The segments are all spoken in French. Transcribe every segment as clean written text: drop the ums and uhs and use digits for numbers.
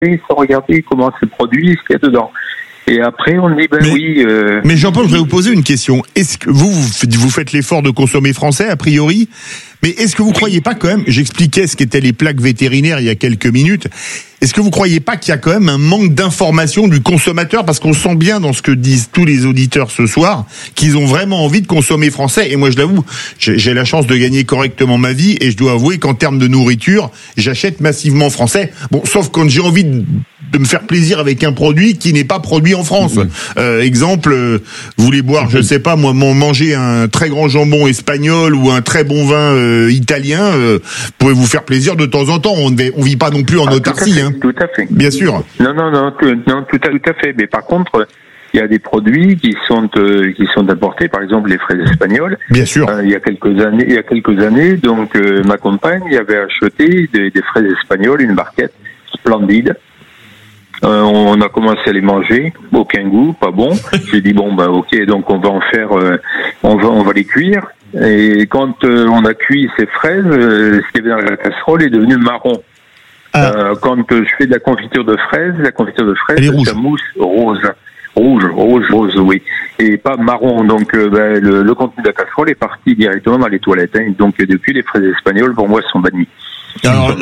sans regarder comment c'est produit, ce qu'il y a dedans. Et après, on dit, oui... Mais Jean-Paul, je vais vous poser une question. Est-ce que vous faites l'effort de consommer français, a priori ? Mais est-ce que vous croyez pas quand même, j'expliquais ce qu'étaient les plaques vétérinaires il y a quelques minutes, est-ce que vous croyez pas qu'il y a quand même un manque d'information du consommateur, parce qu'on sent bien dans ce que disent tous les auditeurs ce soir, qu'ils ont vraiment envie de consommer français, et moi je l'avoue, j'ai la chance de gagner correctement ma vie, et je dois avouer qu'en termes de nourriture, j'achète massivement français, bon, sauf quand j'ai envie de me faire plaisir avec un produit qui n'est pas produit en France. Exemple, vous voulez boire, je sais pas, moi, manger un très grand jambon espagnol ou un très bon vin italien, pouvez vous faire plaisir de temps en temps. On vit pas non plus en autarcie, hein. Tout à fait. Bien sûr. Non, tout à fait. Mais par contre, il y a des produits qui sont importés, par exemple les fraises espagnoles. Bien sûr. Il y a quelques années, donc ma compagne avait acheté des fraises espagnoles, une barquette splendide. On a commencé à les manger, aucun goût, pas bon. J'ai dit ok, donc on va en faire, on va les cuire. Et quand on a cuit ces fraises, ce qu'il y avait dans la casserole est devenu marron. Quand je fais de la confiture de fraises, ça mousse rouge, oui, et pas marron. Donc le contenu de la casserole est parti directement dans les toilettes. Hein. Donc depuis, les fraises espagnoles pour moi sont bannies. Alors,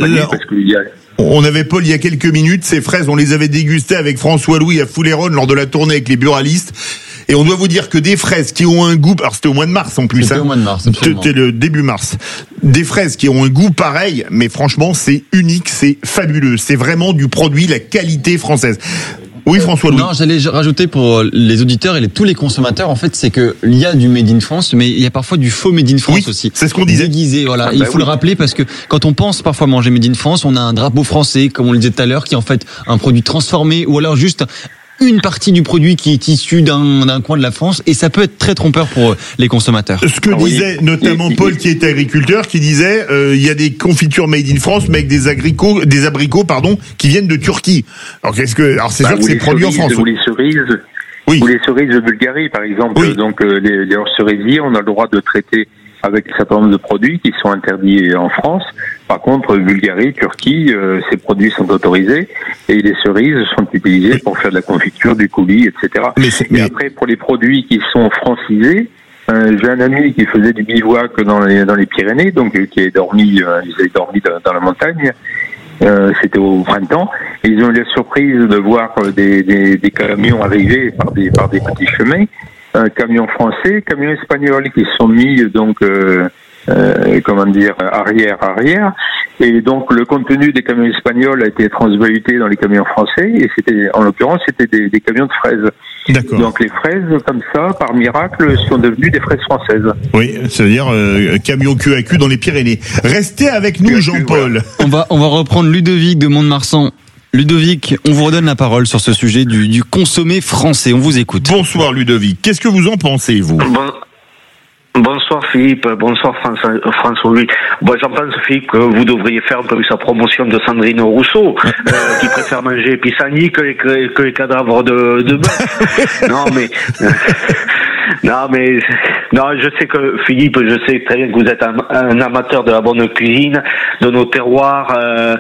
on avait Paul il y a quelques minutes, ces fraises, on les avait dégustées avec François Louis à Foulayronnes lors de la tournée avec les buralistes. Et on doit vous dire que des fraises qui ont un goût, alors c'était au mois de mars en plus, c'était au mois de mars, absolument. C'était le début mars. Des fraises qui ont un goût pareil, mais franchement c'est unique, c'est fabuleux, c'est vraiment du produit, la qualité française. Oui, François Louis. Non, j'allais rajouter pour les auditeurs et tous les consommateurs, en fait, c'est que il y a du Made in France, mais il y a parfois du faux Made in France aussi. C'est ce qu'on disait. Déguisé, voilà. Il faut le rappeler parce que quand on pense parfois manger Made in France, on a un drapeau français, comme on le disait tout à l'heure, qui est en fait un produit transformé, ou alors juste une partie du produit qui est issu d'un coin de la France, et ça peut être très trompeur pour les consommateurs. Ce que disait notamment Paul, qui est agriculteur, qui disait il y a des confitures made in France, mais avec des abricots, qui viennent de Turquie. Alors c'est sûr que c'est produit en France. Ou les cerises. Oui. Ou les cerises de Bulgarie, par exemple. Oui. Donc les cerisiers, on a le droit de traiter avec un certain nombre de produits qui sont interdits en France. Par contre, Bulgarie, Turquie, ces produits sont autorisés et les cerises sont utilisées pour faire de la confiture, du coulis, etc. Mais après, pour les produits qui sont francisés, j'ai un ami qui faisait du bivouac dans les Pyrénées, donc qui est dormi, ils avaient dormi dans la montagne. C'était au printemps. Et ils ont eu la surprise de voir des camions arriver par des petits chemins. Camions français, camions espagnols qui sont mis arrière. Et donc le contenu des camions espagnols a été transvaluté dans les camions français, et en l'occurrence c'était des camions de fraises. D'accord. Donc les fraises, comme ça, par miracle, sont devenues des fraises françaises. Oui, c'est-à-dire camion QAQ dans les Pyrénées. Restez avec nous, Jean-Paul. Voilà. On va reprendre Ludovic de Mont-de-Marsan. Ludovic, on vous redonne la parole sur ce sujet du consommé français. On vous écoute. Bonsoir Ludovic. Qu'est-ce que vous en pensez, vous ? Bonsoir Philippe, bonsoir François-Louis. J'en pense Philippe que vous devriez faire un peu sa promotion de Sandrine Rousseau, qui préfère manger pissenlit que les cadavres de bœuf. Non, je sais que Philippe, je sais très bien que vous êtes un amateur de la bonne cuisine, de nos terroirs,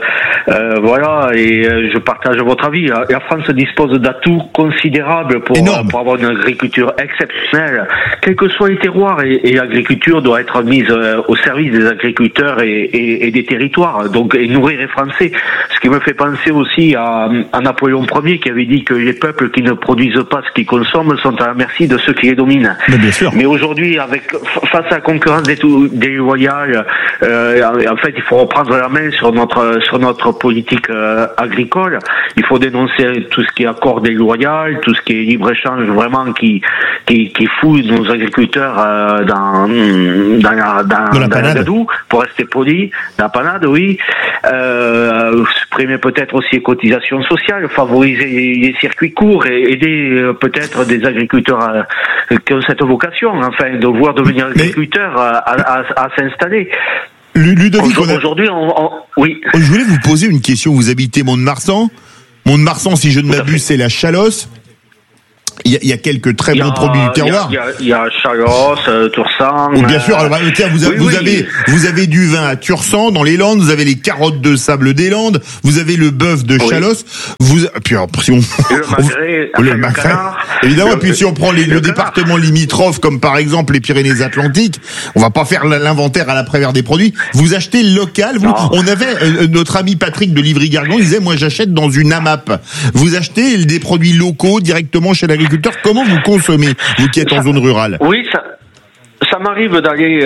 et je partage votre avis. La France dispose d'atouts considérables pour avoir une agriculture exceptionnelle, quels que soient les terroirs, et l'agriculture doit être mise au service des agriculteurs et des territoires, donc et nourrir les Français. Ce qui me fait penser aussi à Napoléon Ier qui avait dit que les peuples qui ne produisent pas ce qu'ils consomment sont à la merci de ceux qui les dominent. Mais bien sûr. Mais aujourd'hui, face à la concurrence déloyale, en fait, il faut reprendre la main sur notre politique agricole. Il faut dénoncer tout ce qui est accord déloyal, tout ce qui est libre-échange vraiment qui fout nos agriculteurs dans la gadoue, pour rester poli, dans la panade, oui. Supprimer peut-être aussi les cotisations sociales, favoriser les circuits courts et aider peut-être des agriculteurs qui ont cette vocation, enfin, de voir devenir agriculteurs à s'installer. Ludovic, aujourd'hui, oui. Je voulais vous poser une question. Vous habitez Mont-de-Marsan. Mont-de-Marsan, si je ne m'abuse, c'est la Chalosse. Il y a quelques très bons produits du terroir. Il y a Chalos, Tursan. Bien sûr. Alors, tiens, vous avez du vin à Tursan dans les Landes. Vous avez les carottes de sable des Landes. Vous avez le bœuf de Chalos. Puis alors, si on le Magret, évidemment. Et puis si on prend le département limitrophe, comme par exemple les Pyrénées-Atlantiques, on va pas faire l'inventaire à l'après-vert des produits. Vous achetez local. On avait notre ami Patrick de Livry-Gargan. Il disait, moi, j'achète dans une AMAP. Vous achetez des produits locaux directement chez l'agriculteur. Comment vous consommez, vous qui êtes en zone rurale? Oui, ça m'arrive d'aller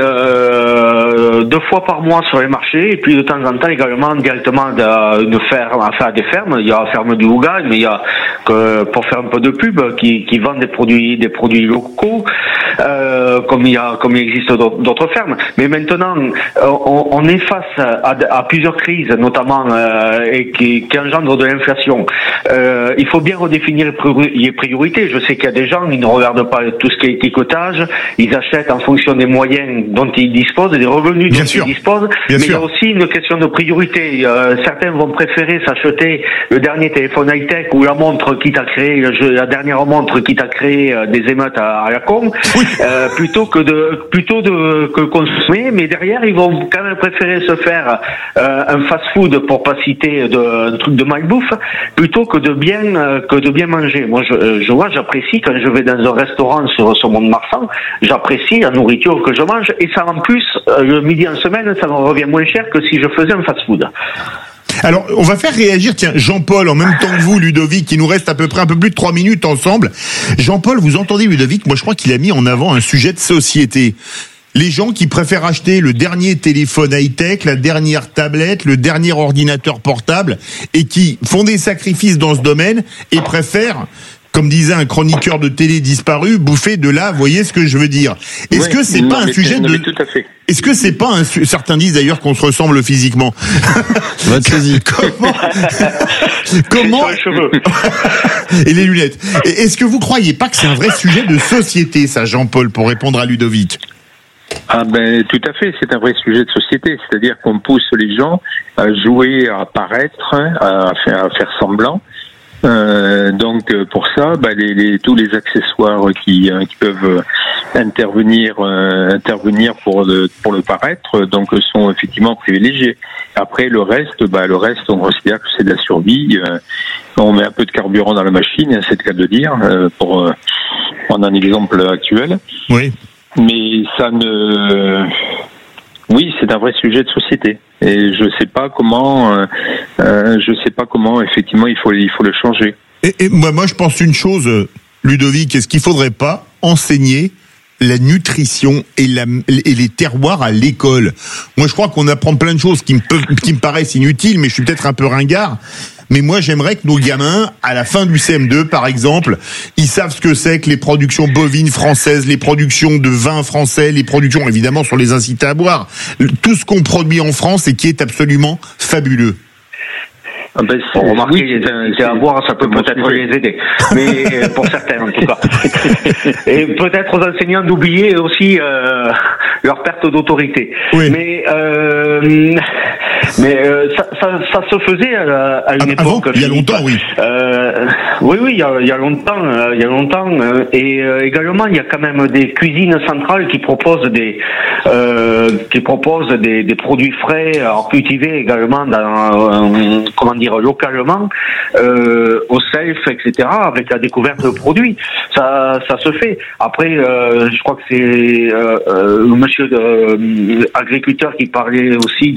2 fois par mois sur les marchés, et puis de temps en temps également directement de faire à des fermes. Il y a la ferme du Hougagne, mais il y a pour faire un peu de pub qui vendent des produits locaux, comme il existe d'autres fermes. Mais maintenant, on est face à plusieurs crises, notamment et qui engendrent de l'inflation. Il faut bien redéfinir les priorités. Je sais qu'il y a des gens, ils ne regardent pas tout ce qui est étiquetage, ils achètent en fonction des moyens dont ils disposent, des revenus dont ils disposent, mais il y a aussi une question de priorité. Certains vont préférer s'acheter le dernier téléphone high-tech ou la montre qui t'a créé, la dernière montre qui t'a créé des émeutes à la con, plutôt que consommer, mais derrière ils vont quand même préférer se faire un fast-food, pour pas citer un truc de malbouffe, plutôt que de bien manger. Moi, j'apprécie quand je vais dans un restaurant sur Mont-de-Marsan, j'apprécie la nourriture que je mange, et ça en plus, le midi en semaine, ça me revient moins cher que si je faisais un fast-food. Alors, on va faire réagir, tiens, Jean-Paul, en même temps que vous, Ludovic, il nous reste à peu près un peu plus de 3 minutes ensemble. Jean-Paul, vous entendez Ludovic? Moi, je crois qu'il a mis en avant un sujet de société. Les gens qui préfèrent acheter le dernier téléphone high-tech, la dernière tablette, le dernier ordinateur portable, et qui font des sacrifices dans ce domaine et préfèrent, comme disait un chroniqueur de télé disparu, bouffer de là, vous voyez ce que je veux dire. Est-ce que c'est pas un sujet de... Tout à fait. Est-ce que c'est pas un certains disent d'ailleurs qu'on se ressemble physiquement. Votre saisie. Comment les cheveux. Et les lunettes. Est-ce que vous croyez pas que c'est un vrai sujet de société, ça, Jean-Paul, pour répondre à Ludovic? Ah ben tout à fait, c'est un vrai sujet de société, c'est-à-dire qu'on pousse les gens à jouer, à paraître, à faire semblant. Donc pour ça, tous les accessoires qui peuvent intervenir pour le paraître, donc sont effectivement privilégiés. Après le reste, on considère que c'est de la survie. On met un peu de carburant dans la machine, c'est le cas de dire, pour prendre un exemple actuel. Oui. Mais oui, c'est un vrai sujet de société. Et je sais pas comment effectivement il faut le changer. Et moi je pense une chose, Ludovic, est-ce qu'il faudrait pas enseigner la nutrition et les terroirs à l'école? Moi je crois qu'on apprend plein de choses qui me paraissent inutiles, mais je suis peut-être un peu ringard. Mais moi, j'aimerais que nos gamins, à la fin du CM2, par exemple, ils savent ce que c'est que les productions bovines françaises, les productions de vins français, les productions, évidemment, sur les incités à boire. Tout ce qu'on produit en France et qui est absolument fabuleux. Remarquez, les à boire, ça peut peut-être les aider. Mais pour certains, en tout cas. Et peut-être aux enseignants d'oublier aussi leur perte d'autorité. Oui. Mais ça se faisait à une époque. Il y a longtemps, oui. Oui, il y a longtemps. Et également, il y a quand même des cuisines centrales qui proposent des produits frais, cultivés également localement, au self, etc., avec la découverte de produits. Ça se fait. Après, je crois que c'est le monsieur agriculteur qui parlait aussi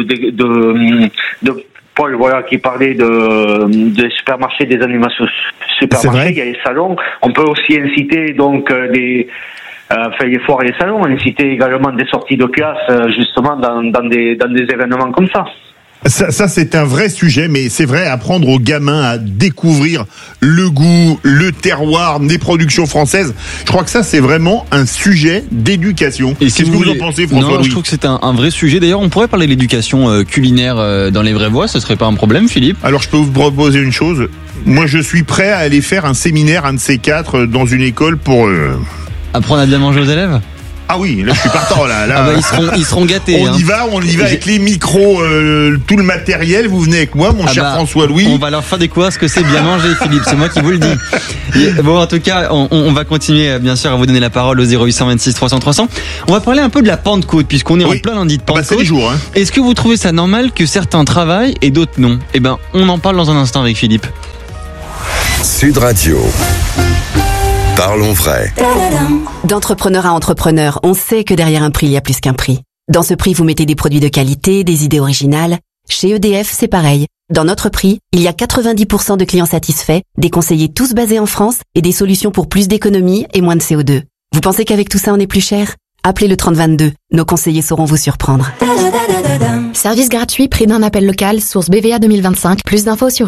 de Paul, voilà, qui parlait des supermarchés, des animations supermarchés. Il y a les salons. On peut aussi inciter donc les foires et les salons, inciter également des sorties de classe justement dans des événements comme ça. Ça c'est un vrai sujet, mais c'est vrai, apprendre aux gamins à découvrir le goût, le terroir des productions françaises. Je crois que ça c'est vraiment un sujet d'éducation. Qu'est-ce que vous en pensez, François? Non, je trouve que c'est un vrai sujet. D'ailleurs, on pourrait parler de l'éducation culinaire dans les vraies voies. Ce serait pas un problème, Philippe? Alors, je peux vous proposer une chose. Moi, je suis prêt à aller faire un séminaire, un de ces 4, dans une école pour... Apprendre à bien manger aux élèves? Ah oui, là je suis partant là. Ah bah, ils seront gâtés. On y va avec les micros, tout le matériel. Vous venez avec moi, mon cher François-Louis. On va leur faire découvrir ce que c'est bien manger, Philippe. C'est moi qui vous le dis. Bon, en tout cas, on va continuer bien sûr à vous donner la parole au 0826 300 300. On va parler un peu de la Pentecôte puisqu'on est en plein lundi de Pentecôte. C'est les jours. Hein. Est-ce que vous trouvez ça normal que certains travaillent et d'autres non ? Eh ben, on en parle dans un instant avec Philippe. Sud Radio. Parlons vrai. D'entrepreneur à entrepreneur, on sait que derrière un prix, il y a plus qu'un prix. Dans ce prix, vous mettez des produits de qualité, des idées originales. Chez EDF, c'est pareil. Dans notre prix, il y a 90% de clients satisfaits, des conseillers tous basés en France et des solutions pour plus d'économie et moins de CO2. Vous pensez qu'avec tout ça, on est plus cher ? Appelez le 3022. Nos conseillers sauront vous surprendre. Service gratuit, prix d'un appel local, source BVA 2025. Plus d'infos sur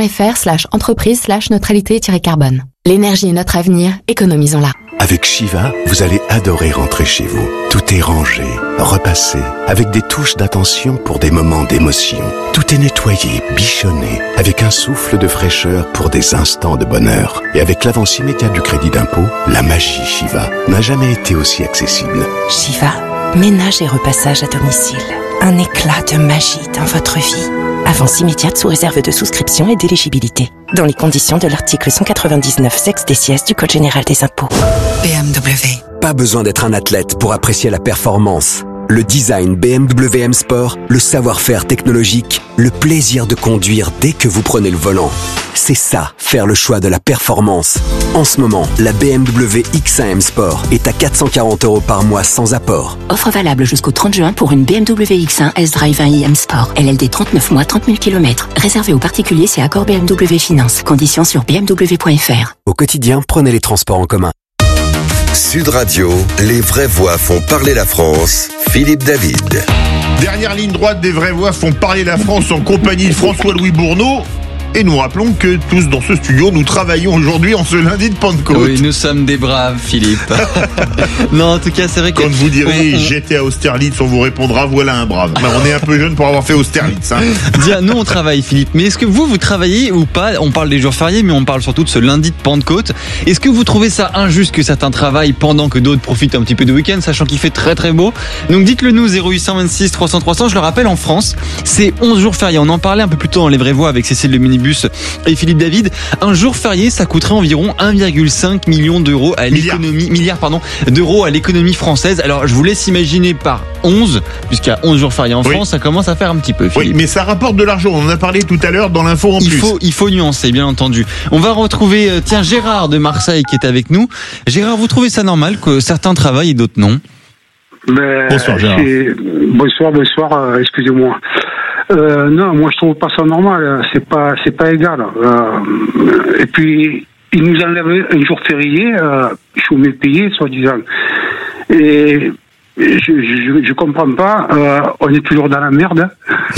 edf.fr/entreprise/neutralité-carbone. L'énergie est notre avenir, économisons-la. Avec Shiva, vous allez adorer rentrer chez vous. Tout est rangé, repassé, avec des touches d'attention pour des moments d'émotion. Tout est nettoyé, bichonné, avec un souffle de fraîcheur pour des instants de bonheur. Et avec l'avance immédiate du crédit d'impôt, la magie Shiva n'a jamais été aussi accessible. Shiva, ménage et repassage à domicile. Un éclat de magie dans votre vie. Avance immédiate sous réserve de souscription et d'éligibilité. Dans les conditions de l'article 199 sexe des sièges du Code général des impôts. BMW. Pas besoin d'être un athlète pour apprécier la performance. Le design BMW M Sport, le savoir-faire technologique, le plaisir de conduire dès que vous prenez le volant. C'est ça, faire le choix de la performance. En ce moment, la BMW X1 M Sport est à 440 € par mois sans apport. Offre valable jusqu'au 30 juin pour une BMW X1 S-Drive 1i M Sport. LLD 39 mois, 30 000 km. Réservé aux particuliers, c'est accord BMW Finance. Conditions sur bmw.fr. Au quotidien, prenez les transports en commun. Sud Radio, les vraies voix font parler la France. Philippe David. Dernière ligne droite des vraies voix font parler la France en compagnie de François-Louis Bourneau. Et nous rappelons que tous dans ce studio, nous travaillons aujourd'hui en ce lundi de Pentecôte. Oui, nous sommes des braves, Philippe. Non, en tout cas, c'est vrai que... Quand vous direz j'étais à Austerlitz, on vous répondra voilà un brave. Ben, on est un peu jeune pour avoir fait Austerlitz. Hein. Bien, nous on travaille, Philippe. Mais est-ce que vous travaillez ou pas ? On parle des jours fériés, mais on parle surtout de ce lundi de Pentecôte. Est-ce que vous trouvez ça injuste que certains travaillent pendant que d'autres profitent un petit peu du week-end, sachant qu'il fait très très beau ? Donc dites-le nous, 0826 300 300. Je le rappelle, en France, c'est 11 jours fériés. On en parlait un peu plus tôt dans les vraies voix avec Cécile Le Minibus et Philippe David. Un jour férié, ça coûterait environ 1,5 million d'euros à l'économie, d'euros à l'économie française. Alors, je vous laisse imaginer par 11, puisqu'il y a 11 jours fériés en France, ça commence à faire un petit peu, Philippe. Oui, mais ça rapporte de l'argent. On en a parlé tout à l'heure dans l'info en plus. Il faut nuancer, bien entendu. On va retrouver, Gérard de Marseille qui est avec nous. Gérard, vous trouvez ça normal que certains travaillent et d'autres non ? Bonsoir, Gérard. Bonsoir, excusez-moi. Non, moi je trouve pas ça normal. C'est pas égal. Et puis ils nous enlèvent un jour férié, chômé payé, soi-disant. Et je comprends pas. On est toujours dans la merde.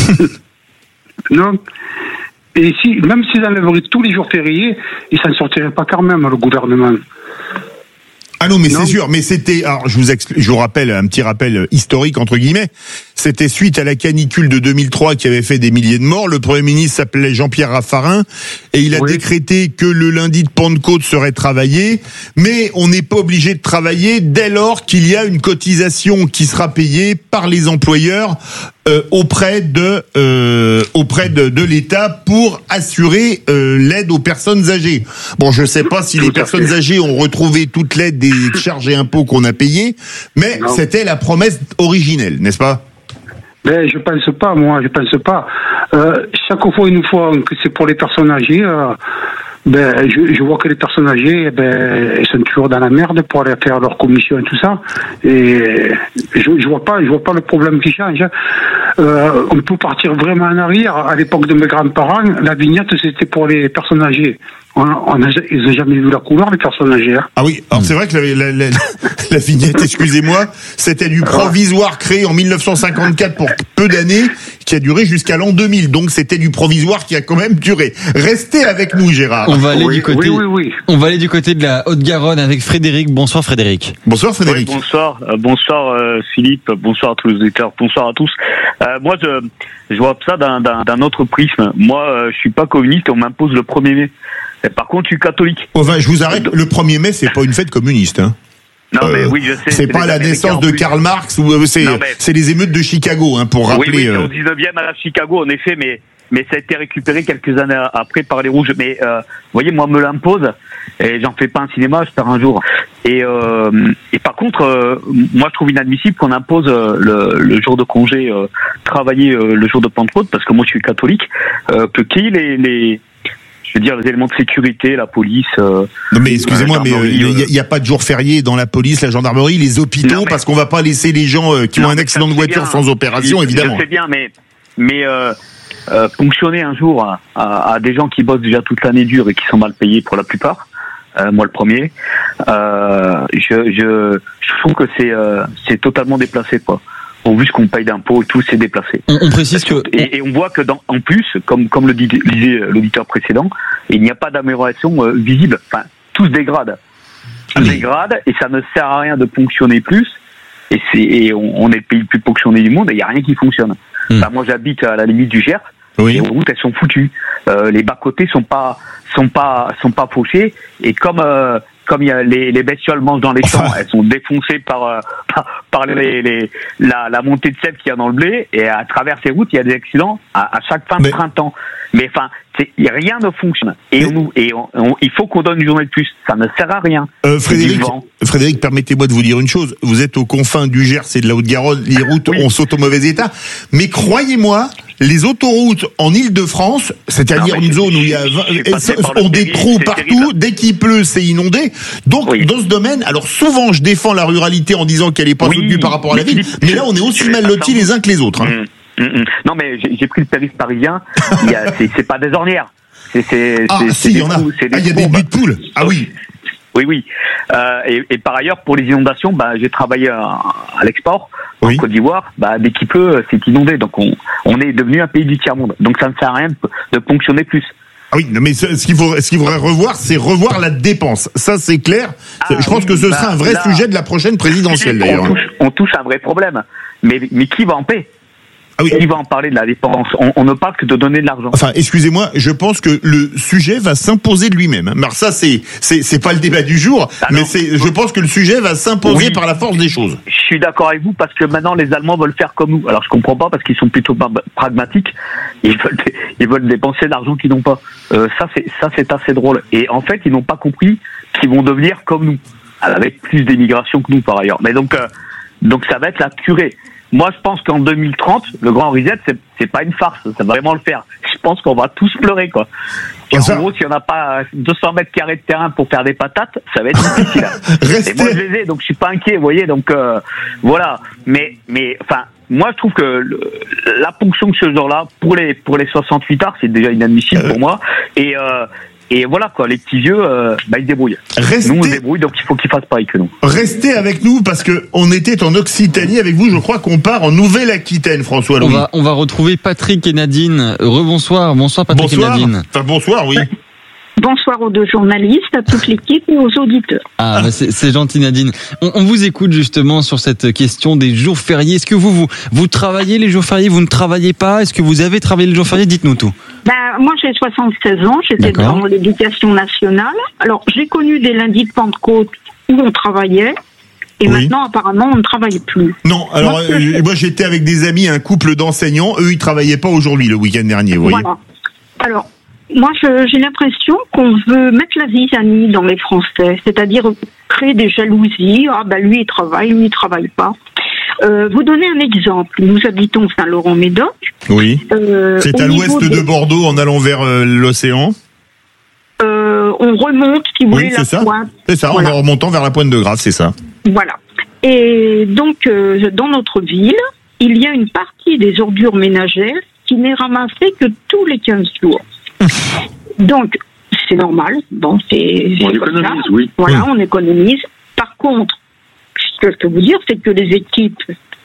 Non. Et même s'ils enlèveraient tous les jours fériés, ils s'en sortiraient pas quand même, le gouvernement. Ah non, mais c'est sûr, mais c'était, alors je vous rappelle, un petit rappel historique entre guillemets, c'était suite à la canicule de 2003 qui avait fait des milliers de morts. Le Premier ministre s'appelait Jean-Pierre Raffarin et il a décrété que le lundi de Pentecôte serait travaillé, mais on n'est pas obligé de travailler dès lors qu'il y a une cotisation qui sera payée par les employeurs auprès de l'État pour assurer l'aide aux personnes âgées. Bon, je sais pas si les personnes âgées ont retrouvé toute l'aide des charges et impôts qu'on a payés, mais c'était la promesse originelle, n'est-ce pas ? Ben, je pense pas. Chaque fois, une fois que c'est pour les personnes âgées, je vois que les personnes âgées, elles sont toujours dans la merde pour aller faire leur commission et tout ça. Et je vois pas le problème qui change. On peut partir vraiment en arrière. À l'époque de mes grands-parents, la vignette, c'était pour les personnes âgées. Ils n'ont jamais vu la couleur, les personnes âgées. Hein. Ah oui, alors c'est vrai que la vignette, excusez-moi, c'était du provisoire créé en 1954 pour peu d'années, qui a duré jusqu'à l'an 2000. Donc c'était du provisoire qui a quand même duré. Restez avec nous, Gérard. On va aller du côté de la Haute-Garonne avec Frédéric. Bonsoir Frédéric. Bonsoir Frédéric. Oui, bonsoir Philippe, bonsoir à tous les auditeurs, bonsoir à tous. Moi je vois ça d'un autre prisme. Moi je suis pas communiste, on m'impose le 1er mai. Par contre, je suis catholique. Enfin, je vous arrête, le 1er mai, c'est pas une fête communiste, hein. Non, mais oui, je sais. C'est pas la naissance de Karl Marx ou c'est les émeutes de Chicago, pour rappeler. Oui, c'est au 19e à Chicago, en effet, mais ça a été récupéré quelques années après par les Rouges. Mais vous voyez, moi, me l'impose et j'en fais pas un cinéma, j'espère un jour. Et par contre, moi, je trouve inadmissible qu'on impose le jour de congé, travailler le jour de Pentecôte, parce que moi, je suis catholique, que je veux dire, les éléments de sécurité, la police. Non, mais excusez-moi, mais il n'y a pas de jour férié dans la police, la gendarmerie, les hôpitaux, parce qu'on va pas laisser les gens qui ont un accident de voiture sans opération, évidemment. Je sais bien, mais ponctionner un jour à des gens qui bossent déjà toute l'année dure et qui sont mal payés pour la plupart, moi le premier, je trouve que c'est totalement déplacé, quoi. Au vu ce qu'on paye d'impôts et tout, c'est déplacé. On précise que... Et on voit que en plus, comme le disait l'auditeur précédent, il n'y a pas d'amélioration visible. Enfin, tout se dégrade. Tout se dégrade et ça ne sert à rien de ponctionner plus. Et on est le pays le plus ponctionné du monde et il n'y a rien qui fonctionne. Enfin, moi, j'habite à la limite du Gers. Oui. Les routes, elles sont foutues. Les bas-côtés sont pas fauchés. Et comme il y a les bestioles mangent dans les champs, elles sont défoncées par la montée de sel qu'il y a dans le blé, et à travers ces routes, il y a des accidents à chaque fin de printemps. Mais enfin, rien ne fonctionne. Et il faut qu'on donne une journée de plus. Ça ne sert à rien. Frédéric, permettez-moi de vous dire une chose. Vous êtes aux confins du Gers et de la Haute-Garonne. Les routes sont au mauvais état. Mais croyez-moi, les autoroutes en Île-de-France, c'est-à-dire une zone où il y a ont des trous partout, dès qu'il pleut, c'est inondé. Donc, dans ce domaine, alors souvent, je défends la ruralité en disant qu'elle est pas soutenue par rapport à la ville, mais là, on est aussi mal lotis les uns que les autres. Non, mais j'ai pris le périph' parisien. C'est pas des ornières. Il y en a. Il y a des buts de poules. Ah oui. Oui. Et par ailleurs, pour les inondations, j'ai travaillé à l'export, en Côte d'Ivoire. Dès qu'il pleut, c'est inondé. Donc on est devenu un pays du tiers-monde. Donc ça ne sert à rien de ponctionner plus. Ah oui, mais ce qu'il faudrait revoir, c'est revoir la dépense. Ça, c'est clair. Je pense que ce sera un vrai sujet de la prochaine présidentielle, d'ailleurs. On touche un vrai problème. Mais qui va en paix? Qui va en parler de la dépense? On ne parle que de donner de l'argent. Enfin, excusez-moi, je pense que le sujet va s'imposer de lui-même. Alors ça, c'est pas le débat du jour, mais je pense que le sujet va s'imposer par la force des choses. Je suis d'accord avec vous, parce que maintenant les Allemands veulent faire comme nous. Alors je comprends pas, parce qu'ils sont plutôt pragmatiques. Ils veulent dépenser l'argent qu'ils n'ont pas. Ça c'est assez drôle. Et en fait, ils n'ont pas compris qu'ils vont devenir comme nous, avec plus d'émigration que nous par ailleurs. Mais donc ça va être la curée. Moi, je pense qu'en 2030, le grand reset, c'est pas une farce, ça va vraiment le faire. Je pense qu'on va tous pleurer, quoi. Et en gros, si on n'a pas 200 mètres carrés de terrain pour faire des patates, ça va être difficile. Et moi, je les ai, donc je suis pas inquiet, vous voyez. Donc voilà. Mais enfin, moi, je trouve que la ponction de ce genre-là, pour les 68 arts, c'est déjà inadmissible pour moi. Et voilà, quoi, les petits vieux, ils débrouillent. Nous, on se débrouille, donc il faut qu'ils fassent pareil que nous. Restez avec nous, parce que on était en Occitanie avec vous. Je crois qu'on part en Nouvelle-Aquitaine, François-Louis. On va retrouver Patrick et Nadine. Rebonsoir. Bonsoir, Patrick et Nadine. Enfin, bonsoir, oui. Bonsoir aux deux journalistes, à toute l'équipe et aux auditeurs. C'est gentil, Nadine. On vous écoute justement sur cette question des jours fériés. Est-ce que vous travaillez les jours fériés? Vous ne travaillez pas? Est-ce que vous avez travaillé les jours fériés? Dites-nous tout. Moi, j'ai 76 ans. J'étais dans l'éducation nationale. Alors, j'ai connu des lundis de Pentecôte où on travaillait. Et maintenant, apparemment, on ne travaille plus. Non, alors, moi, j'étais avec des amis, un couple d'enseignants. Eux, ils travaillaient pas aujourd'hui, le week-end dernier, vous voyez. Voilà. Alors, moi, j'ai l'impression qu'on veut mettre la zizanie dans les Français, c'est-à-dire créer des jalousies. Lui, il travaille pas. Vous donnez un exemple. Nous habitons Saint-Laurent-Médoc. Oui. C'est à l'ouest de Bordeaux, en allant vers l'océan. On remonte, si vous voulez, la pointe. C'est ça, voilà. En remontant vers la pointe de Grave, c'est ça. Voilà. Et donc, dans notre ville, il y a une partie des ordures ménagères qui n'est ramassée que tous les 15 jours. Donc, c'est normal. Bon, on économise, oui. Voilà, on économise. Par contre, ce que je peux vous dire, c'est que les équipes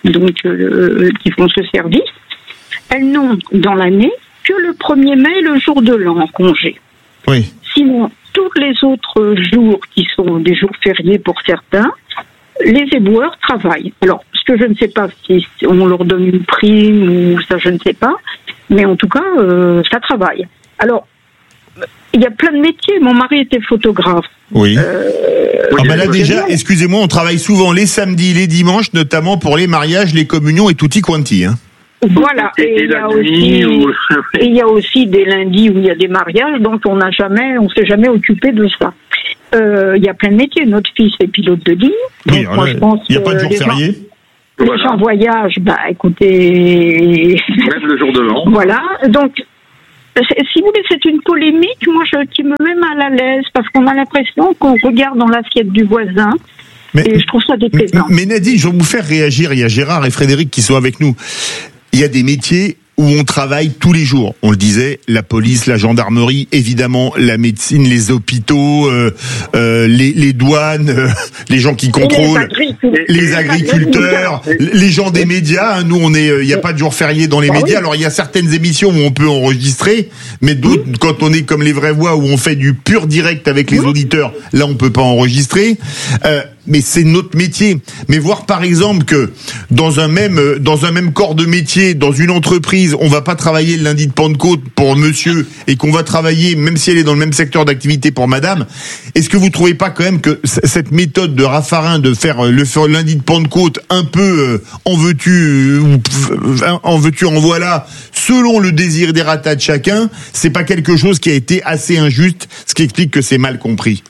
qui font ce service, elles n'ont dans l'année que le 1er mai, le jour de l'an, en congé. Oui. Sinon, tous les autres jours qui sont des jours fériés pour certains, les éboueurs travaillent. Alors, ce que je ne sais pas, si on leur donne une prime ou ça, je ne sais pas, mais en tout cas, ça travaille. Alors, il y a plein de métiers. Mon mari était photographe. Oui. Là déjà, excusez-moi, on travaille souvent les samedis, les dimanches, notamment pour les mariages, les communions et tutti quanti. Hein. Voilà, et il y a aussi des lundis où il y a des mariages, donc on s'est jamais occupé de ça. Il y a plein de métiers. Notre fils est pilote de ligne. Oui, il n'y a pas de jour férié. Les gens voyagent, écoutez. Même le jour de l'an. Voilà, donc. Si vous voulez, c'est une polémique, qui me met mal à l'aise, parce qu'on a l'impression qu'on regarde dans l'assiette du voisin. Et je trouve ça déplaisant. Mais Nadine, je vais vous faire réagir. Il y a Gérard et Frédéric qui sont avec nous. Il y a des métiers où on travaille tous les jours. On le disait, la police, la gendarmerie, évidemment, la médecine, les hôpitaux, les douanes, les gens qui contrôlent, les agriculteurs, les gens des médias. Hein, nous, il n'y a pas de jour férié dans les médias. Alors, il y a certaines émissions où on peut enregistrer, mais d'autres, quand on est comme les vraies voix, où on fait du pur direct avec les auditeurs, là, on peut pas enregistrer. Mais c'est notre métier. Mais voir par exemple que dans un même corps de métier, dans une entreprise, on va pas travailler le lundi de Pentecôte pour monsieur et qu'on va travailler, même si elle est dans le même secteur d'activité, pour madame, est-ce que vous trouvez pas quand même que cette méthode de Raffarin de faire le lundi de Pentecôte un peu en veux-tu en voilà, selon le désir-des-rata de chacun, c'est pas quelque chose qui a été assez injuste, ce qui explique que c'est mal compris?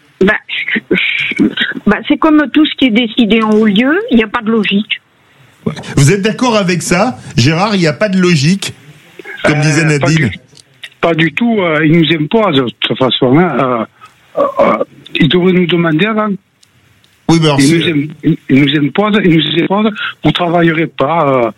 C'est comme tout ce qui est décidé en haut lieu, il n'y a pas de logique. Vous êtes d'accord avec ça, Gérard? Il n'y a pas de logique, comme disait Nadine. Pas du tout. Ils nous imposent de toute façon. Ils devraient nous demander avant. Oui, mais alors ils nous imposent. Vous ne travaillerez pas.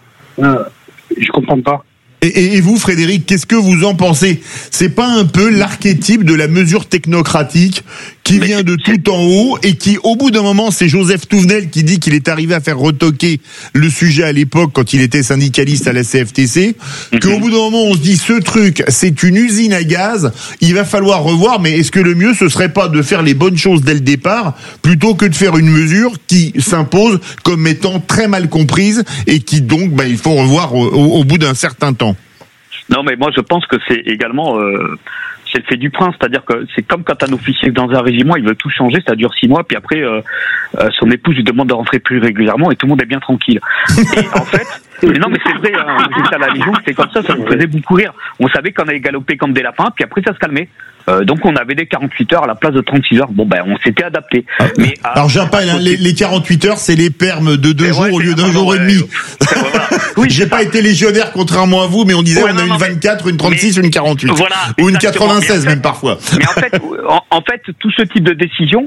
Je comprends pas. Et vous, Frédéric, qu'est-ce que vous en pensez? C'est pas un peu l'archétype de la mesure technocratique qui vient de tout en haut et qui, au bout d'un moment, c'est Joseph Touvenel qui dit qu'il est arrivé à faire retoquer le sujet à l'époque quand il était syndicaliste à la CFTC, qu'au bout d'un moment, on se dit, ce truc, c'est une usine à gaz, il va falloir revoir, mais est-ce que le mieux, ce serait pas de faire les bonnes choses dès le départ, plutôt que de faire une mesure qui s'impose comme étant très mal comprise et qui donc, il faut revoir au bout d'un certain temps? Non, mais moi je pense que c'est également c'est le fait du prince, c'est-à-dire que c'est comme quand un officier dans un régiment, il veut tout changer, ça dure 6 mois, puis après son épouse lui demande de rentrer plus régulièrement et tout le monde est bien tranquille. Et en fait, mais non, mais c'est vrai, j'étais à la Légion, c'était comme ça nous faisait beaucoup rire. On savait qu'on allait galoper comme des lapins, puis après ça se calmait. Donc on avait des 48 heures à la place de 36 heures. Bon on s'était adapté. Mais alors j'appelle les 48 heures, c'est les permes de 2 jours au lieu d'un jour et demi. Oui, j'ai pas été légionnaire contrairement à vous, mais on disait on a une 24, une 36, une 48, voilà, ou une 96 même parfois. Mais en fait, tout ce type de décision,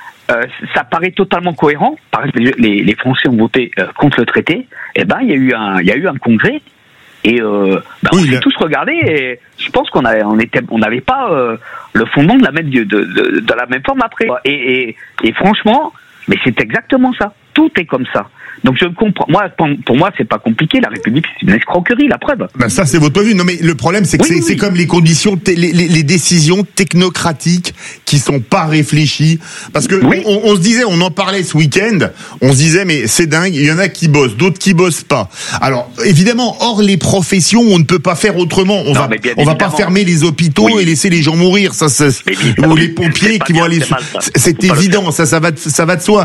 ça paraît totalement cohérent. Par exemple, les Français ont voté contre le traité. Eh ben, il y a eu un congrès. Et on s'est tous regardés et je pense qu'on n'avait pas le fondement de la même forme après. Et franchement, mais c'est exactement ça. Tout est comme ça. Donc je comprends. Pour moi, c'est pas compliqué. La République, c'est une escroquerie, la preuve. Ça, c'est votre point de vue. Non, mais le problème, c'est que c'est comme les conditions, les décisions technocratiques qui sont pas réfléchies. Parce que on se disait, on en parlait ce week-end. On se disait, mais c'est dingue. Il y en a qui bossent, d'autres qui bossent pas. Alors évidemment, hors les professions, on ne peut pas faire autrement. On va pas fermer les hôpitaux et laisser les gens mourir. Ou les pompiers qui vont aller. C'est évident. Ça va de soi.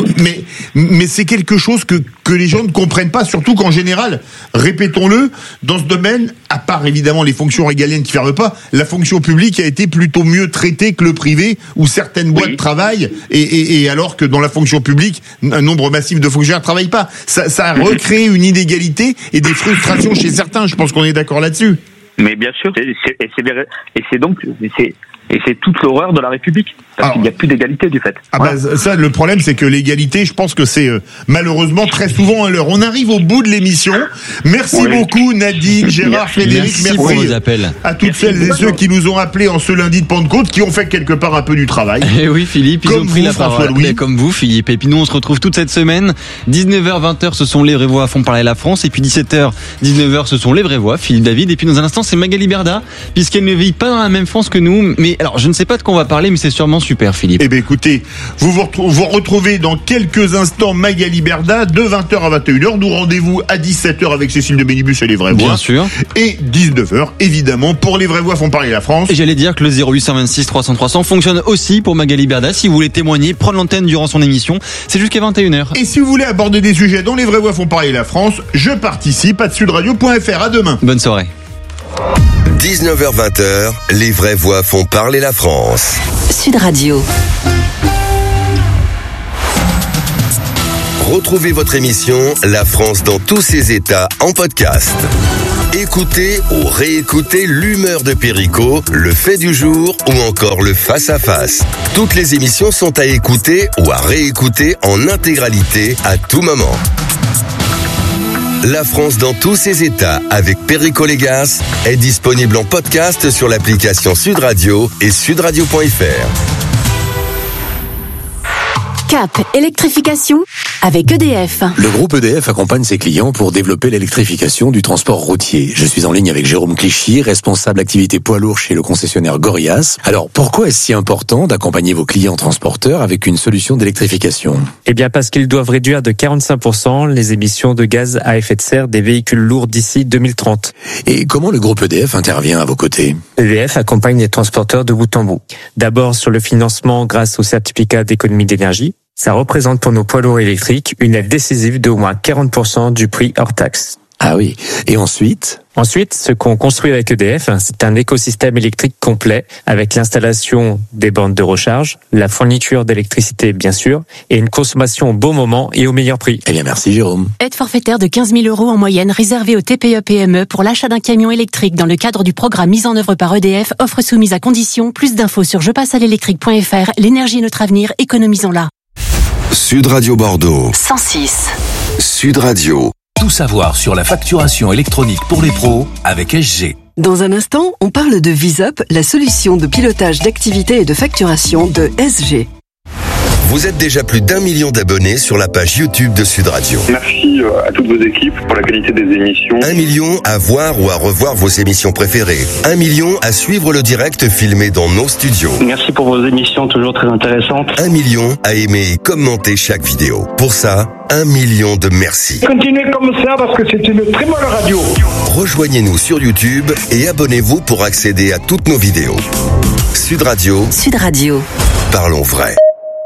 Mais c'est quelque chose que les gens ne comprennent pas, surtout qu'en général, répétons-le, dans ce domaine, à part évidemment les fonctions régaliennes qui ne ferment pas, la fonction publique a été plutôt mieux traitée que le privé, où certaines boîtes travaillent, et alors que dans la fonction publique, un nombre massif de fonctionnaires ne travaillent pas. Ça a recréé une inégalité et des frustrations chez certains, je pense qu'on est d'accord là-dessus. Mais bien sûr, et c'est toute l'horreur de la République. Parce qu'il n'y a plus d'égalité du fait. Ça, le problème, c'est que l'égalité, je pense que c'est malheureusement très souvent à l'heure. On arrive au bout de l'émission. Merci beaucoup Nadine, Gérard, Frédéric. Merci pour vos appels. À toutes celles et ceux qui nous ont appelés en ce lundi de Pentecôte, qui ont fait quelque part un peu du travail. Et oui, Philippe, ils ont pris la parole. Comme vous, Philippe. Et puis nous, on se retrouve toute cette semaine. 19h, 20h, ce sont les vraies voix font parler la France. Et puis 17h, 19h, ce sont les vraies voix, Philippe David. Et puis dans un instant, c'est Magali Berda, puisqu'elle ne vit pas dans la même France que nous, mais Et alors, je ne sais pas de quoi on va parler, mais c'est sûrement super, Philippe. Eh bien, écoutez, vous retrouvez dans quelques instants Magali Berda, de 20h à 21h. Nous rendez-vous à 17h avec Cécile de Bénibus et les vraies voix. Bien sûr. Et 19h, évidemment, pour les vraies voix font parler la France. Et j'allais dire que le 0826 300 300 fonctionne aussi pour Magali Berda. Si vous voulez témoigner, prendre l'antenne durant son émission, c'est jusqu'à 21h. Et si vous voulez aborder des sujets dont les vraies voix font parler la France, je participe à sudradio.fr. À demain. Bonne soirée. 19h-20h, les vraies voix font parler la France. Sud Radio. Retrouvez votre émission La France dans tous ses états en podcast. Écoutez ou réécoutez l'humeur de Perico, le fait du jour ou encore le face-à-face. Toutes les émissions sont à écouter ou à réécouter en intégralité à tout moment. La France dans tous ses états avec Perico Légas est disponible en podcast sur l'application Sud Radio et sudradio.fr. Cap électrification avec EDF. Le groupe EDF accompagne ses clients pour développer l'électrification du transport routier. Je suis en ligne avec Jérôme Clichy, responsable activité poids lourd chez le concessionnaire Gorias. Alors, pourquoi est-ce si important d'accompagner vos clients transporteurs avec une solution d'électrification ? Eh bien, parce qu'ils doivent réduire de 45% les émissions de gaz à effet de serre des véhicules lourds d'ici 2030. Et comment le groupe EDF intervient à vos côtés ? EDF accompagne les transporteurs de bout en bout. D'abord sur le financement grâce au certificat d'économie d'énergie. Ça représente pour nos poids lourds électriques une aide décisive de au moins 40% du prix hors taxe. Ah oui. Et ensuite ? Ensuite, ce qu'on construit avec EDF, c'est un écosystème électrique complet avec l'installation des bornes de recharge, la fourniture d'électricité bien sûr, et une consommation au bon moment et au meilleur prix. Eh bien merci Jérôme. Aide forfaitaire de 15 000 € en moyenne réservée aux TPE-PME pour l'achat d'un camion électrique dans le cadre du programme mis en œuvre par EDF, offre soumise à condition. Plus d'infos sur jepassealélectrique.fr. L'énergie est notre avenir, économisons-la. Sud Radio Bordeaux. 106. Sud Radio. Tout savoir sur la facturation électronique pour les pros avec SG. Dans un instant, on parle de VisUp, la solution de pilotage d'activité et de facturation de SG. Vous êtes déjà plus d'1 million d'abonnés sur la page YouTube de Sud Radio. Merci à toutes vos équipes pour la qualité des émissions. 1 million à voir ou à revoir vos émissions préférées. 1 million à suivre le direct filmé dans nos studios. Merci pour vos émissions toujours très intéressantes. 1 million à aimer et commenter chaque vidéo. Pour ça, 1 million de merci. Continuez comme ça parce que c'est une très bonne radio. Rejoignez-nous sur YouTube et abonnez-vous pour accéder à toutes nos vidéos. Sud Radio. Sud Radio. Parlons vrai.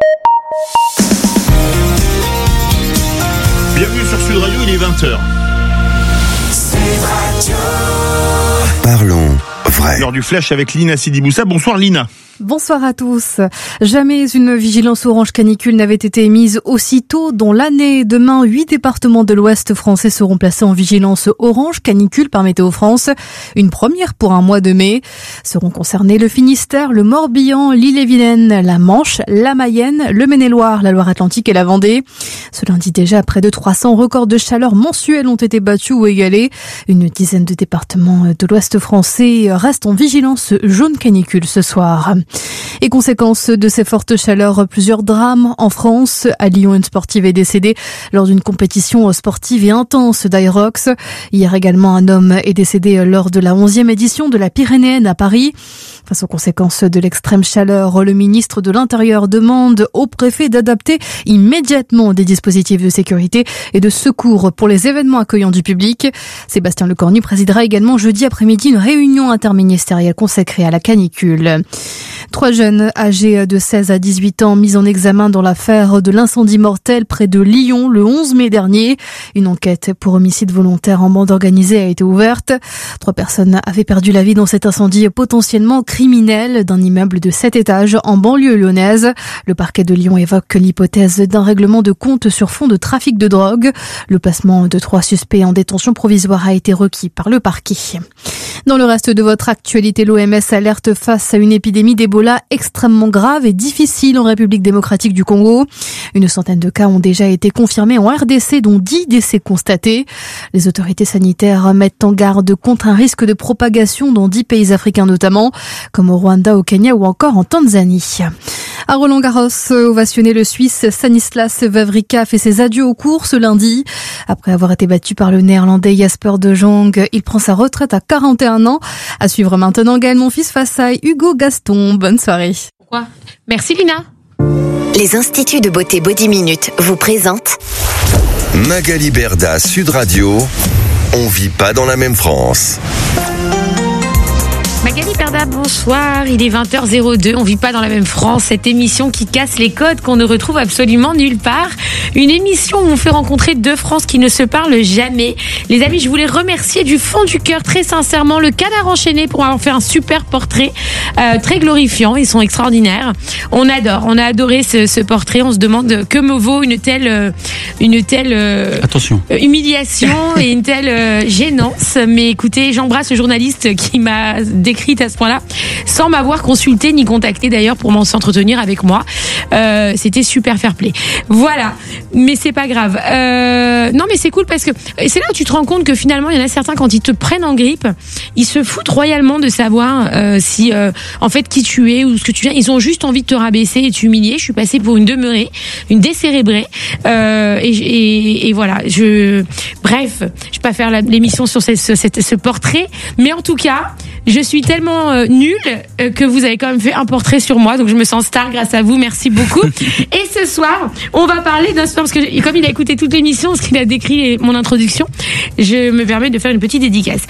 Bienvenue sur Sud Radio, il est 20h. Sud Radio. Parlons vrai. Lors du flash avec Lina Sidiboussa. Bonsoir Lina. Bonsoir à tous. Jamais une vigilance orange canicule n'avait été émise aussitôt dans l'année. Demain, 8 départements de l'Ouest français seront placés en vigilance orange canicule par Météo France. Une première pour un mois de mai. Seront concernés le Finistère, le Morbihan, l'Ille-et-Vilaine, la Manche, la Mayenne, le Maine-et-Loire, la Loire-Atlantique et la Vendée. Ce lundi déjà, près de 300 records de chaleur mensuels ont été battus ou égalés. Une dizaine de départements de l'Ouest français restent en vigilance jaune canicule ce soir. Et conséquence de ces fortes chaleurs, plusieurs drames en France. À Lyon, une sportive est décédée lors d'une compétition sportive et intense d'Aerox. Hier également, un homme est décédé lors de la 11e édition de la Pyrénéenne à Paris. Face aux conséquences de l'extrême chaleur, le ministre de l'Intérieur demande au préfet d'adapter immédiatement des dispositifs de sécurité et de secours pour les événements accueillants du public. Sébastien Lecornu présidera également jeudi après-midi une réunion interministérielle consacrée à la canicule. 3 jeunes âgés de 16 à 18 ans mis en examen dans l'affaire de l'incendie mortel près de Lyon le 11 mai dernier. Une enquête pour homicide volontaire en bande organisée a été ouverte. 3 personnes avaient perdu la vie dans cet incendie potentiellement criminel d'un immeuble de 7 étages en banlieue lyonnaise. Le parquet de Lyon évoque l'hypothèse d'un règlement de compte sur fond de trafic de drogue. Le placement de 3 suspects en détention provisoire a été requis par le parquet. Dans le reste de votre actualité, l'OMS alerte face à une épidémie d'Ebola extrêmement grave et difficile en République démocratique du Congo. Une centaine de cas ont déjà été confirmés en RDC, dont 10 décès constatés. Les autorités sanitaires mettent en garde contre un risque de propagation dans 10 pays africains notamment, comme au Rwanda, au Kenya ou encore en Tanzanie. À Roland-Garros, ovationné, le Suisse Stanislas Wawrinka a fait ses adieux aux cours ce lundi. Après avoir été battu par le Néerlandais Jasper de Jong, il prend sa retraite à 41 ans. À suivre maintenant Gaël Monfils face à Hugo Gaston. Bonne soirée. Pourquoi ? Merci Lina. Les Instituts de beauté Body Minute vous présentent Magali Berda, Sud Radio. On vit pas dans la même France. Magali Berda, bonsoir. Il est 20h02. On vit pas dans la même France. Cette émission qui casse les codes qu'on ne retrouve absolument nulle part. Une émission où on fait rencontrer deux France qui ne se parlent jamais. Les amis, je voulais remercier du fond du cœur, très sincèrement, le Canard enchaîné pour avoir fait un super portrait, très glorifiant. Ils sont extraordinaires. On adore. On a adoré ce portrait. On se demande que me vaut une telle attention, humiliation et une telle gênance. Mais écoutez, j'embrasse le journaliste qui m'a décrite à ce point-là, sans m'avoir consulté ni contacté d'ailleurs pour s'entretenir avec moi. C'était super fair play. Voilà, mais c'est pas grave. Non, mais c'est cool parce que c'est là où tu te rends compte que finalement, il y en a certains, quand ils te prennent en grippe, ils se foutent royalement de savoir si, en fait, qui tu es ou ce que tu viens. Ils ont juste envie de te rabaisser et de t'humilier. Je suis passée pour une demeurée, une décérébrée. Et voilà. Bref, je vais pas faire l'émission sur ce portrait, mais en tout cas, je suis tellement nulle que vous avez quand même fait un portrait sur moi, donc je me sens star grâce à vous. Merci beaucoup. Et ce soir, on va parler d'un sport parce que comme il a écouté toute l'émission, ce qu'il a décrit mon introduction, je me permets de faire une petite dédicace.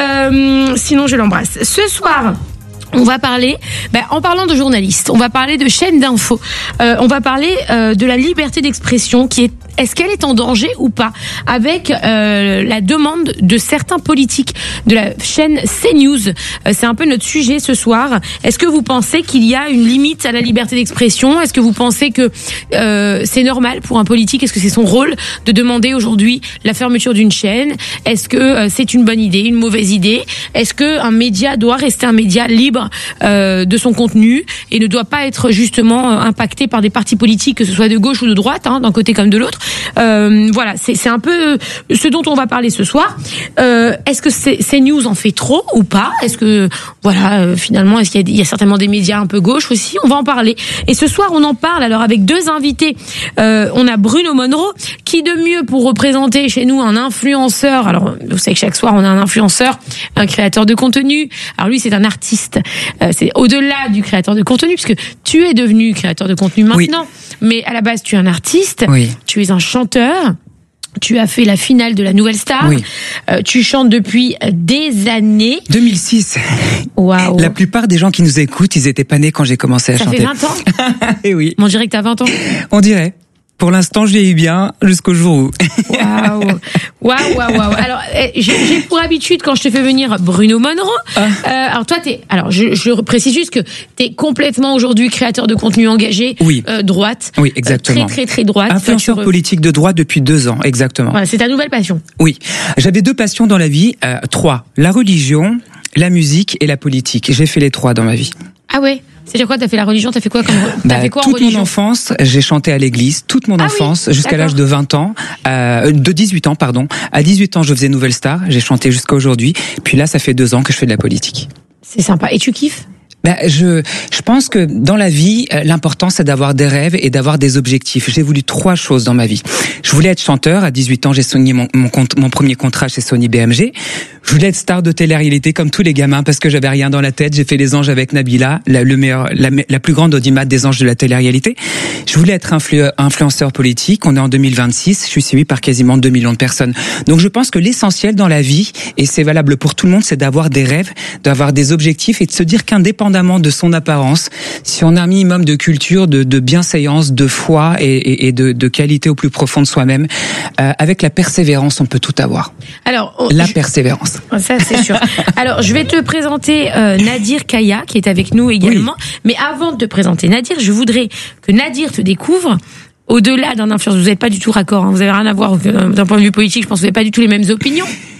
Sinon, je l'embrasse. Ce soir, on va parler, en parlant de journalistes, on va parler de chaînes d'infos, on va parler de la liberté d'expression est-ce qu'elle est en danger ou pas, avec la demande de certains politiques de la chaîne CNews. C'est un peu notre sujet ce soir. Est-ce que vous pensez qu'il y a une limite à la liberté d'expression ? Est-ce que vous pensez que c'est normal pour un politique ? Est-ce que c'est son rôle de demander aujourd'hui la fermeture d'une chaîne ? Est-ce que c'est une bonne idée, une mauvaise idée ? Est-ce qu'un média doit rester un média libre de son contenu et ne doit pas être justement impacté par des partis politiques, que ce soit de gauche ou de droite, d'un côté comme de l'autre ? Voilà, c'est un peu ce dont on va parler ce soir. Est-ce que CNews en fait trop ou pas ? Est-ce que finalement, est-ce qu'il y a certainement des médias un peu gauche aussi ? On va en parler. Et ce soir, on en parle alors avec deux invités. On a Bruno Monro, qui de mieux pour représenter chez nous un influenceur. Alors, vous savez que chaque soir, on a un influenceur, un créateur de contenu. Alors lui, c'est un artiste. C'est au-delà du créateur de contenu, puisque tu es devenu créateur de contenu maintenant. Oui. Mais à la base, tu es un artiste. Oui. Tu es un chanteur. Tu as fait la finale de la Nouvelle Star. Oui. Tu chantes depuis des années. 2006. Waouh. La plupart des gens qui nous écoutent, ils étaient pas nés quand j'ai commencé à chanter. Ça fait 20 ans. Et oui. On dirait que t'as 20 ans. On dirait. Pour l'instant, je vieillis bien jusqu'au jour où. Waouh. Alors, j'ai pour habitude, quand je te fais venir Bruno Monro, alors toi, je précise juste que t'es complètement aujourd'hui créateur de contenu engagé. Oui. Droite. Oui, exactement. Très droite. Influenceur politique de droite depuis 2 ans, exactement. Voilà, c'est ta nouvelle passion. Oui. J'avais 2 passions dans la vie, 3. La religion, la musique et la politique. J'ai fait les 3 dans ma vie. Ah ouais? C'est-à-dire quoi? T'as fait la religion? T'as fait quoi comme toute mon enfance, j'ai chanté à l'église. Toute mon enfance, jusqu'à l'âge de 20 ans, de 18 ans, pardon. À 18 ans, je faisais Nouvelle Star. J'ai chanté jusqu'à aujourd'hui. Puis là, ça fait 2 ans que je fais de la politique. C'est sympa. Et tu kiffes? Je pense que dans la vie, l'important c'est d'avoir des rêves et d'avoir des objectifs. J'ai voulu 3 choses dans ma vie. Je voulais être chanteur. À 18 ans, j'ai signé mon premier contrat chez Sony BMG. Je voulais être star de télé-réalité comme tous les gamins parce que j'avais rien dans la tête. J'ai fait Les Anges avec Nabila, la plus grande audimat des anges de la télé-réalité. Je voulais être influenceur politique. On est en 2026. Je suis suivi par quasiment 2 millions de personnes. Donc je pense que l'essentiel dans la vie, et c'est valable pour tout le monde, c'est d'avoir des rêves, d'avoir des objectifs et de se dire qu'indépendamment de son apparence, si on a un minimum de culture, de bienséance, de foi et de qualité au plus profond de soi-même, avec la persévérance, on peut tout avoir. Alors, persévérance. Ça, c'est sûr. Alors, je vais te présenter Nadir Kaya, qui est avec nous également. Oui. Mais avant de te présenter Nadir, je voudrais que Nadir te découvre. Au-delà d'un influenceur, vous n'êtes pas du tout raccord, hein, vous n'avez rien à voir d'un point de vue politique, je pense que vous n'avez pas du tout les mêmes opinions.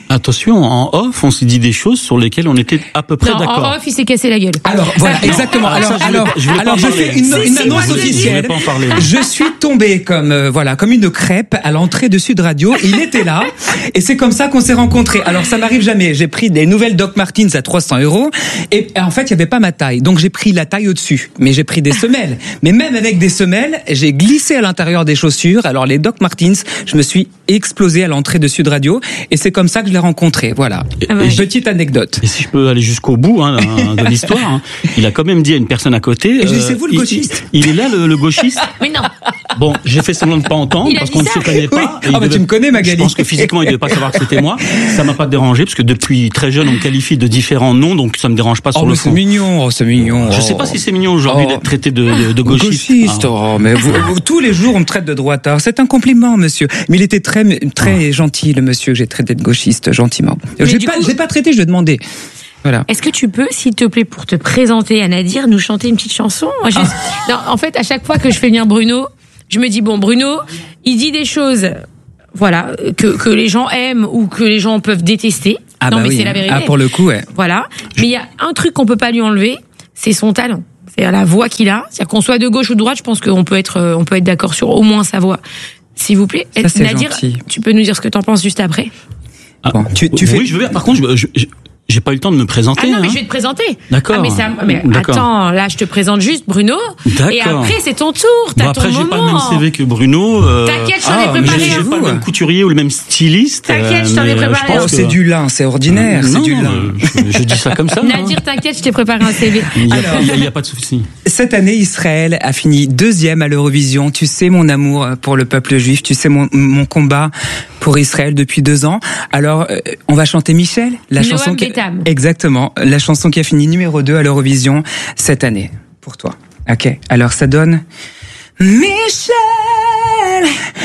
Attention, en off, on s'est dit des choses sur lesquelles on était à peu près d'accord. En off, il s'est cassé la gueule. Alors voilà, exactement. Alors je fais une annonce officielle. Je suis tombé comme une crêpe à l'entrée de Sud Radio. Il était là et c'est comme ça qu'on s'est rencontrés. Alors ça m'arrive jamais. J'ai pris des nouvelles Doc Martens à 300 € et en fait il y avait pas ma taille, donc j'ai pris la taille au-dessus. Mais j'ai pris des semelles. Mais même avec des semelles, j'ai glissé à l'intérieur des chaussures. Alors les Doc Martens, je me suis explosé à l'entrée de Sud Radio et c'est comme ça que je l'ai rencontré. Voilà. Petite anecdote. Et si je peux aller jusqu'au bout de l'histoire, il a quand même dit à une personne à côté. Et c'est vous le gauchiste. Il est là le gauchiste. Mais non. Bon, j'ai fait semblant de pas entendre parce qu'on ne se connaît pas. Oui. Tu me connais, Magali. Je pense que physiquement il devait pas savoir que c'était moi. Ça m'a pas dérangé parce que depuis très jeune on me qualifie de différents noms, donc ça me dérange pas sur le fond. C'est mignon. Je sais pas si c'est mignon aujourd'hui d'être traité de gauchiste. Mais vous, tous les jours on me traite de droitard. C'est un compliment, monsieur. Mais il était très gentil, le monsieur que j'ai traité de gauchiste, gentiment. J'ai pas traité, je lui ai demandé. Voilà. Est-ce que tu peux, s'il te plaît, pour te présenter à Nadir, nous chanter une petite chanson? Non, en fait, à chaque fois que je fais venir Bruno, je me dis, bon, Bruno, il dit des choses, voilà, que les gens aiment ou que les gens peuvent détester. C'est la vérité. Pour le coup, ouais. Voilà. Mais il y a un truc qu'on peut pas lui enlever, c'est son talent. C'est la voix qu'il a. C'est-à-dire qu'on soit de gauche ou de droite, je pense qu'on peut être d'accord sur au moins sa voix. S'il vous plaît. Ça, Nadir, gentil. Tu peux nous dire ce que t'en penses juste après? Bon, tu fais. Oui, je veux bien. Par contre, j'ai pas eu le temps de me présenter. Ah non, mais je vais te présenter. D'accord. D'accord. Attends, là, je te présente juste Bruno. D'accord. Et après, c'est ton tour. Après, j'ai pas le même CV que Bruno. T'inquiète, je t'en ai préparé. J'ai pas le même couturier ou le même styliste. T'inquiète, je t'en ai préparé. C'est du lin, c'est ordinaire. C'est du lin. Je dis ça comme ça. Nadir, t'inquiète, je t'ai préparé un CV. Il y a pas de souci. Cette année, Israël a fini 2e à l'Eurovision. Tu sais mon amour pour le peuple juif. Tu sais mon combat pour Israël depuis 2 ans. Alors, on va chanter Michel, la chanson exactement, la chanson qui a fini numéro 2 à l'Eurovision cette année. Pour toi. Ok. Alors, ça donne Michel.